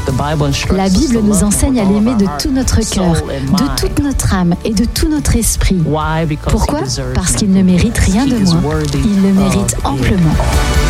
La Bible nous enseigne à l'aimer de tout notre cœur, de toute notre âme et de tout notre esprit. Pourquoi ? Parce qu'il ne mérite rien de moins. Il le mérite amplement.